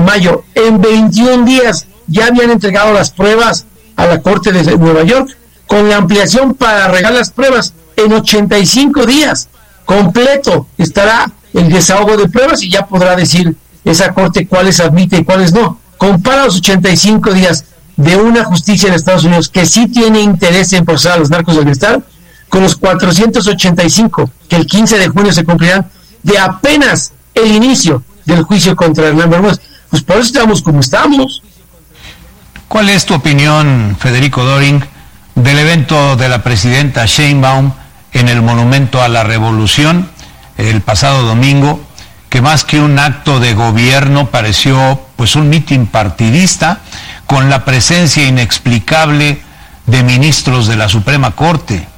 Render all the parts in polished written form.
mayo. En 21 días ya habían entregado las pruebas a la Corte de Nueva York, con la ampliación para arreglar las pruebas en 85 días. Completo estará el desahogo de pruebas y ya podrá decir esa Corte cuáles admite y cuáles no. Compara los 85 días de una justicia en Estados Unidos que sí tiene interés en procesar a los narcos del bienestar, con los 485 que el 15 de junio se cumplirán de apenas el inicio del juicio contra Hernán Bermúdez. Pues por eso estamos como estamos. ¿Cuál es tu opinión, Federico Doring, del evento de la presidenta Sheinbaum en el Monumento a la Revolución el pasado domingo, que más que un acto de gobierno pareció pues un mitin partidista con la presencia inexplicable de ministros de la Suprema Corte?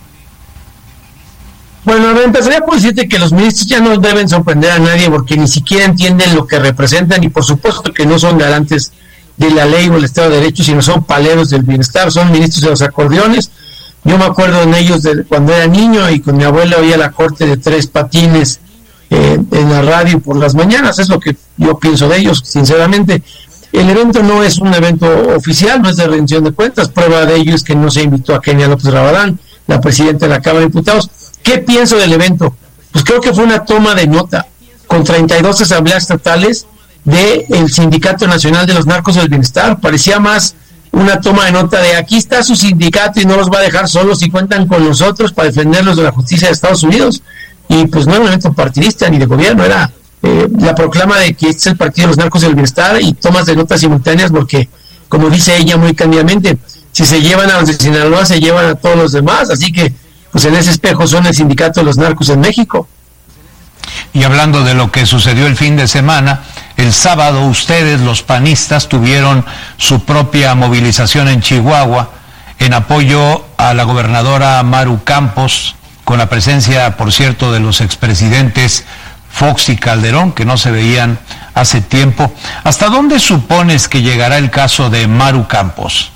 Bueno, empezaría por decirte que los ministros ya no deben sorprender a nadie porque ni siquiera entienden lo que representan y por supuesto que no son garantes de la ley o el Estado de Derecho, sino son paleros del bienestar, son ministros de los acordeones. Yo me acuerdo en ellos de cuando era niño y con mi abuela oía la corte de Tres Patines en la radio por las mañanas. Es lo que yo pienso de ellos, sinceramente. El evento no es un evento oficial, no es de rendición de cuentas. Prueba de ello es que no se invitó a Kenia López Rabadán, la presidenta de la Cámara de Diputados. ¿Qué pienso del evento? Pues creo que fue una toma de nota con 32 asambleas estatales del Sindicato Nacional de los Narcos del Bienestar. Parecía más una toma de nota de aquí está su sindicato y no los va a dejar solos y cuentan con nosotros para defenderlos de la justicia de Estados Unidos. Y pues no era un evento partidista ni de gobierno, era la proclama de que este es el partido de los narcos del bienestar y tomas de notas simultáneas porque, como dice ella muy cándidamente, si se llevan a los de Sinaloa se llevan a todos los demás, así que pues en ese espejo son el sindicato de los narcos en México. Y hablando de lo que sucedió el fin de semana, el sábado ustedes, los panistas, tuvieron su propia movilización en Chihuahua en apoyo a la gobernadora Maru Campos, con la presencia, por cierto, de los expresidentes Fox y Calderón, que no se veían hace tiempo. ¿Hasta dónde supones que llegará el caso de Maru Campos?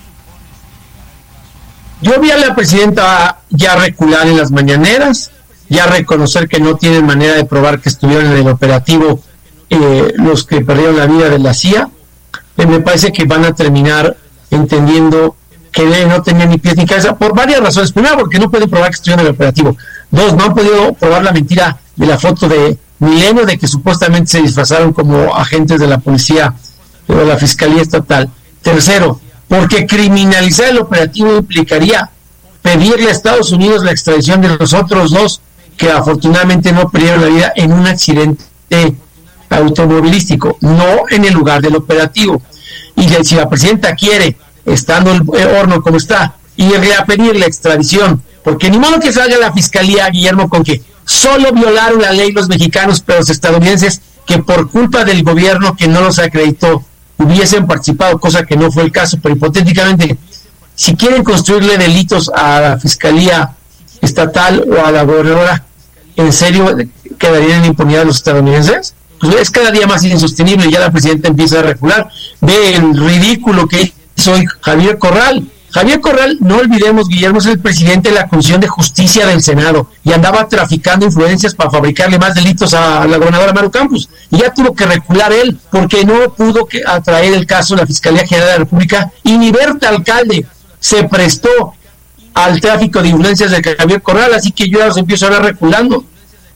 Yo vi a la presidenta ya recular en las mañaneras, ya reconocer que no tienen manera de probar que estuvieron en el operativo los que perdieron la vida de la CIA. Me parece que van a terminar entendiendo que no tenían ni pies ni cabeza por varias razones. Primero, porque no pueden probar que estuvieron en el operativo. Dos, no han podido probar la mentira de la foto de Milenio de que supuestamente se disfrazaron como agentes de la policía o de la Fiscalía Estatal. Tercero, porque criminalizar el operativo implicaría pedirle a Estados Unidos la extradición de los otros dos que afortunadamente no perdieron la vida en un accidente automovilístico, no en el lugar del operativo. Y si la presidenta quiere, estando el horno como está, irle a pedir la extradición, porque ni modo que salga la Fiscalía, Guillermo, con que solo violaron la ley los mexicanos, pero los estadounidenses, que por culpa del gobierno que no los acreditó, hubiesen participado, cosa que no fue el caso, pero hipotéticamente, si quieren construirle delitos a la Fiscalía Estatal o a la gobernadora, ¿en serio quedarían en impunidad los estadounidenses? Pues es cada día más insostenible y ya la presidenta empieza a recular. Ve el ridículo que hizo hoy Javier Corral. Javier Corral, no olvidemos, Guillermo, es el presidente de la Comisión de Justicia del Senado y andaba traficando influencias para fabricarle más delitos a la gobernadora Maru Campos. Y ya tuvo que recular él porque no pudo atraer el caso de la Fiscalía General de la República y ni Berta Alcalde se prestó al tráfico de influencias de Javier Corral, así que yo ya los empiezo a ver reculando.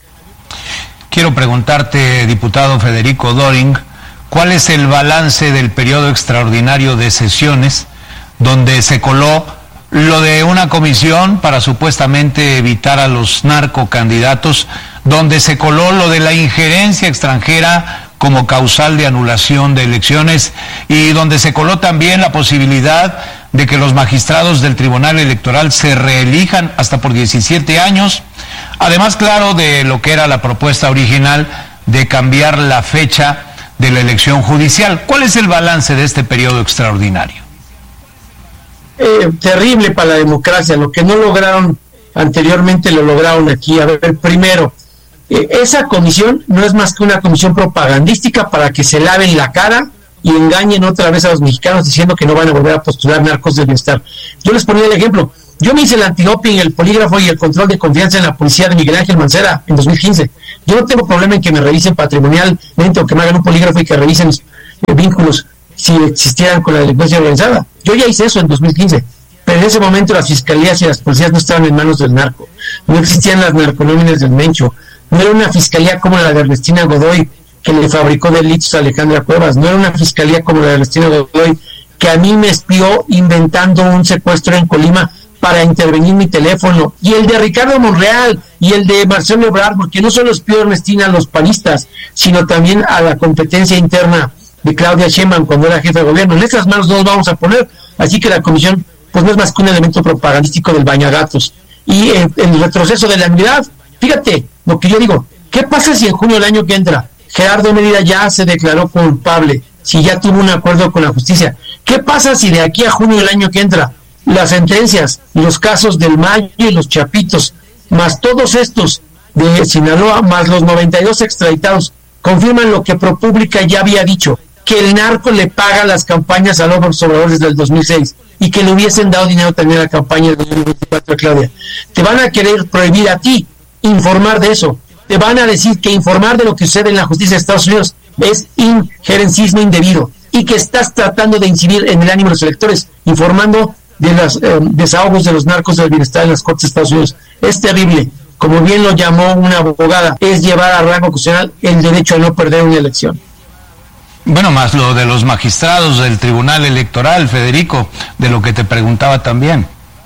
Quiero preguntarte, diputado Federico Doring, ¿cuál es el balance del periodo extraordinario de sesiones donde se coló lo de una comisión para supuestamente evitar a los narcocandidatos, donde se coló lo de la injerencia extranjera como causal de anulación de elecciones y donde se coló también la posibilidad de que los magistrados del Tribunal Electoral se reelijan hasta por 17 años? Además, claro, de lo que era la propuesta original de cambiar la fecha de la elección judicial. ¿Cuál es el balance de este periodo extraordinario? Terrible para la democracia. Lo que no lograron anteriormente lo lograron aquí. A ver, primero, esa comisión no es más que una comisión propagandística para que se laven la cara y engañen otra vez a los mexicanos diciendo que no van a volver a postular narcos del bienestar. Yo les ponía el ejemplo. Yo me hice el antidoping, el polígrafo y el control de confianza en la policía de Miguel Ángel Mancera en 2015. Yo no tengo problema en que me revisen patrimonialmente o que me hagan un polígrafo y que revisen vínculos si existieran con la delincuencia organizada. Yo ya hice eso en 2015, pero en ese momento las fiscalías y las policías no estaban en manos del narco, no existían las narconóminas del Mencho, no era una fiscalía como la de Ernestina Godoy, que le fabricó delitos a Alejandra Cuevas, no era una fiscalía como la de Ernestina Godoy, que a mí me espió inventando un secuestro en Colima para intervenir mi teléfono, y el de Ricardo Monreal, y el de Marcelo Ebrard, porque no solo espió Ernestina a los panistas, sino también a la competencia interna de Claudia Sheinbaum cuando era jefe de gobierno. En esas manos no nos vamos a poner, así que la comisión pues no es más que un elemento propagandístico del bañagatos. Y el retroceso de la unidad, fíjate lo que yo digo, ¿qué pasa si en junio del año que entra Gerardo Mérida ya se declaró culpable, si ya tuvo un acuerdo con la justicia? ¿Qué pasa si de aquí a junio del año que entra las sentencias, los casos del Mayo y los Chapitos, más todos estos de Sinaloa, más los 92 extraditados, confirman lo que ProPublica ya había dicho, que el narco le paga las campañas a López Obrador desde el 2006 y que le hubiesen dado dinero también a la campaña del 2024 de Claudia? Te van a querer prohibir a ti informar de eso. Te van a decir que informar de lo que sucede en la justicia de Estados Unidos es injerencismo indebido y que estás tratando de incidir en el ánimo de los electores, informando de los desahogos de los narcos del bienestar en las Cortes de Estados Unidos. Es terrible. Como bien lo llamó una abogada, es llevar a rango constitucional el derecho a no perder una elección. Bueno, más lo de los magistrados del Tribunal Electoral, Federico, de lo que te preguntaba también.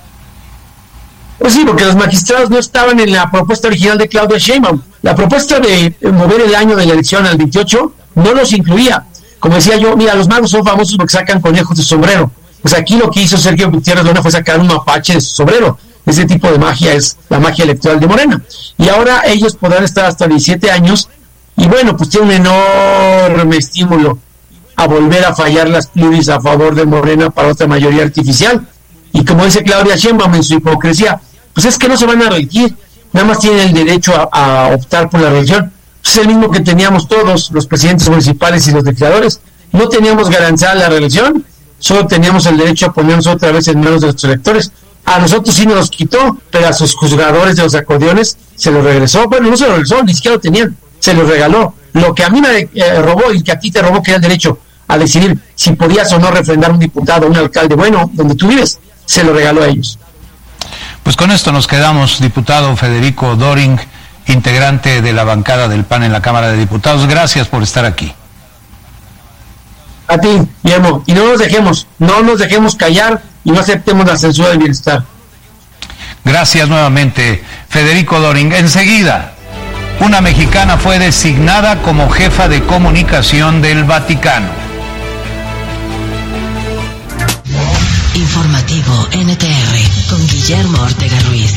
Pues sí, porque los magistrados no estaban en la propuesta original de Claudia Sheinbaum. La propuesta de mover el año de la elección al 28 no los incluía. Como decía yo, mira, los magos son famosos porque sacan conejos de sombrero. Pues aquí lo que hizo Sergio Gutiérrez Luna fue sacar un mapache de su sombrero. Ese tipo de magia es la magia electoral de Morena. Y ahora ellos podrán estar hasta 17 años y bueno, pues tiene un enorme estímulo a volver a fallar las pluris a favor de Morena para otra mayoría artificial. Y como dice Claudia Sheinbaum en su hipocresía, pues es que no se van a reelegir, nada más tienen el derecho a optar por la reelección. Es el mismo que teníamos todos los presidentes municipales y los legisladores. No teníamos garantizada la reelección, solo teníamos el derecho a ponernos otra vez en manos de nuestros electores. A nosotros sí nos los quitó, pero a sus juzgadores de los acordeones se los regresó. Bueno, no se los regresó, ni siquiera lo tenían, se los regaló. Lo que a mí me robó y que a ti te robó, que era el derecho a decidir si podías o no refrendar un diputado, un alcalde, bueno, donde tú vives, se lo regaló a ellos. Pues con esto nos quedamos, diputado Federico Doring, integrante de la bancada del PAN en la Cámara de Diputados. Gracias por estar aquí. A ti, Guillermo, y no nos dejemos callar y no aceptemos la censura del bienestar. Gracias nuevamente, Federico Doring. Enseguida, una mexicana fue designada como jefa de comunicación del Vaticano. Informativo NTR con Guillermo Ortega Ruiz.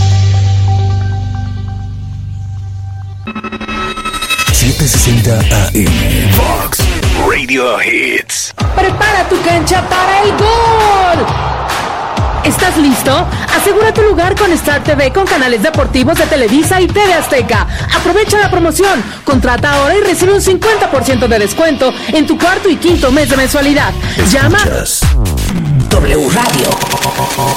760 AM Vox Radio Hits. Prepara tu cancha para el gol. ¿Estás listo? Asegura tu lugar con Star TV con canales deportivos de Televisa y TV Azteca. Aprovecha la promoción. Contrata ahora y recibe un 50% de descuento en tu cuarto y quinto mes de mensualidad. Llama W Radio.